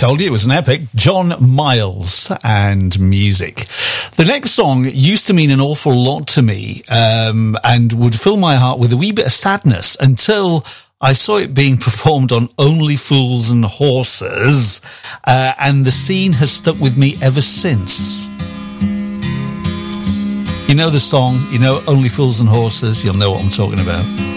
told you it was an epic. John Miles and music. The next song used to mean an awful lot to me, and would fill my heart with a wee bit of sadness until I saw it being performed on Only Fools and Horses, and the scene has stuck with me ever since. You know the song, you know Only Fools and Horses, you'll know what I'm talking about.